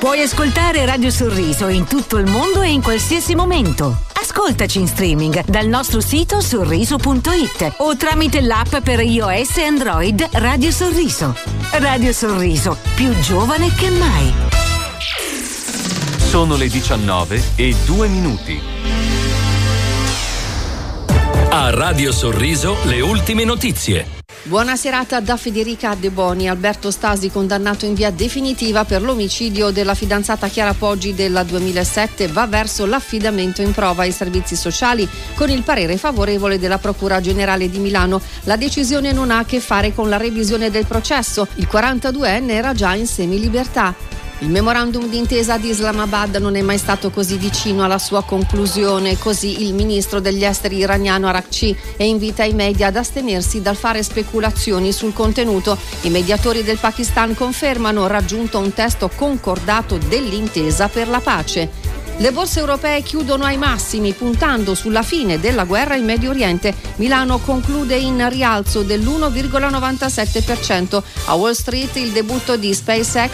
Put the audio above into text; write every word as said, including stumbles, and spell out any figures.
Puoi ascoltare Radio Sorriso in tutto il mondo e in qualsiasi momento. Ascoltaci in streaming dal nostro sito sorriso punto it o tramite l'app per iOS e Android Radio Sorriso. Radio Sorriso, più giovane che mai. Sono le diciannove e due minuti. A Radio Sorriso le ultime notizie. Buona serata da Federica De Boni. Alberto Stasi condannato in via definitiva per l'omicidio della fidanzata Chiara Poggi del duemilasette va verso l'affidamento in prova ai servizi sociali con il parere favorevole della Procura Generale di Milano. La decisione non ha a che fare con la revisione del processo. Il quarantaduenne era già in semilibertà. Il memorandum d'intesa di Islamabad non è mai stato così vicino alla sua conclusione, così il ministro degli esteri iraniano Araghchi e invita i media ad astenersi dal fare speculazioni sul contenuto. I mediatori del Pakistan confermano raggiunto un testo concordato dell'intesa per la pace. Le borse europee chiudono ai massimi puntando sulla fine della guerra in Medio Oriente. Milano conclude in rialzo dell'uno virgola novantasette per cento. A Wall Street il debutto di SpaceX